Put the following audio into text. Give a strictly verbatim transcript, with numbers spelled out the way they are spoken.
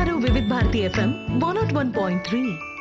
వింటున్నారు వివిధ Bharati FM one not one point three.